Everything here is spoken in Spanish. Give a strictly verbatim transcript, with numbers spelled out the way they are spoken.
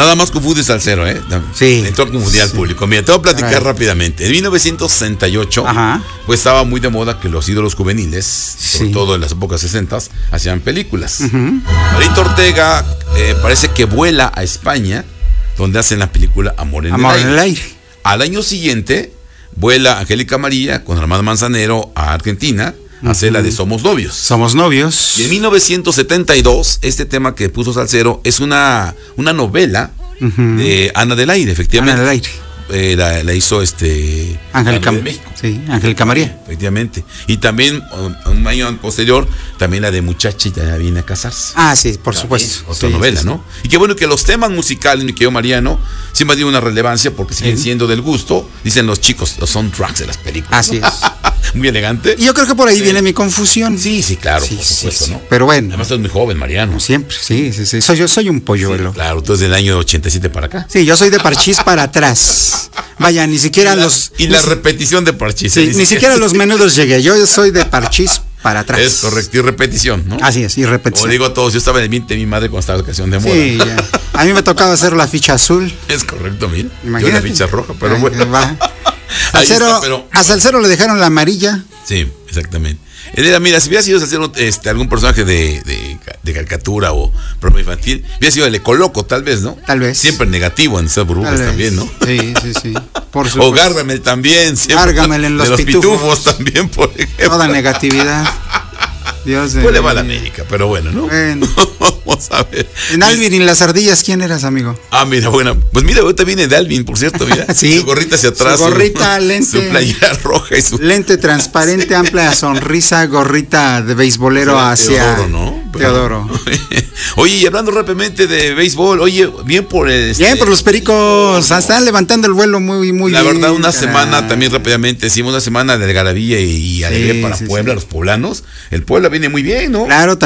Nada más confunde Salsero, ¿eh? Sí. Entró a confundir al Sí. público. Mira, te voy a platicar Caray. rápidamente. En mil novecientos sesenta y ocho, Ajá. pues estaba muy de moda que los ídolos juveniles, sobre Sí. todo en las épocas sesentas, hacían películas. Ujú. Marito Ortega eh, parece que vuela a España, donde hacen la película Amor en Amor el en aire. el aire. Al año siguiente, vuela Angélica María con Armando Manzanero a Argentina a hacer la de Somos Novios. Somos novios. Y en mil novecientos setenta y dos, este tema que puso Salsero es una, una novela Ujú. de Ana del Aire, Ana efectivamente. del aire. Eh, la, la hizo este Angélica la de México. Sí, Angélica María. Efectivamente. Y también, um, un año posterior, también la de Muchacha ya viene a casarse. Ah, sí, por También, supuesto. Otra Sí, novela, sí, sí. ¿no? Y qué bueno que los temas musicales, mi querido Mariano, siempre han tenido una relevancia porque siguen Sí. siendo del gusto, dicen los chicos, los soundtracks de las películas. Así es. Muy elegante. Y yo creo que por ahí viene mi confusión. Sí, sí, claro, Sí, por sí, supuesto, sí. ¿no? Pero bueno, Además, tú eres muy joven, Mariano. siempre, sí, sí, sí. Soy, yo soy un polluelo. Claro, tú eres del año ochenta y siete para acá. Sí, yo soy de Parchís para atrás. Vaya, ni siquiera Y la, los. y ni la si- repetición de Parchís. sí, ni siquiera los menudos llegué. Yo soy de Parchís para atrás. Es correcto, y repetición, ¿no? Así es, y Como repetición. digo a todos, yo estaba en el vientre de mi madre cuando estaba en ocasión de moda. Sí, ya. A mí me tocaba hacer la ficha azul. Es correcto, mira. Yo Imagínate. la ficha roja, pero Ay, bueno. va. Ahí Salsero, está, pero- a Salsero le dejaron la amarilla. Sí, exactamente. Él era, mira, si hubiera sido Salsero, este, algún personaje de, de, de caricatura o programa infantil, hubiera sido el Ecoloco, tal vez, ¿no? Tal vez. Siempre negativo en esas burbujas Tal vez. también, ¿no? Sí, sí, sí. Por O supuesto. Gárgamel también, siempre. Gárgamel en los de los pitufos. pitufos también, por ejemplo. Toda negatividad. Dios de. Pues le va a la América, pero bueno, ¿no? Bueno. Vamos a ver. En Alvin y las ardillas, ¿quién eras, amigo? Ah, mira, bueno. Pues mira, ahorita viene de Alvin, por cierto, mira. Sí. Su gorrita hacia atrás. Su gorrita, lente. Su playera roja y su. Lente transparente, amplia sonrisa, gorrita de beisbolero hacia. Teodoro, ¿no? Pero- Teodoro. Oye, y hablando rápidamente de béisbol, oye, bien por el. Bien, por los pericos. Están levantando el vuelo muy, muy La bien. verdad, una caray. semana también rápidamente, decimos una semana de algarabía y, y alegría para sí, Puebla, sí. los poblanos. El Puebla viene muy bien, ¿no? Claro,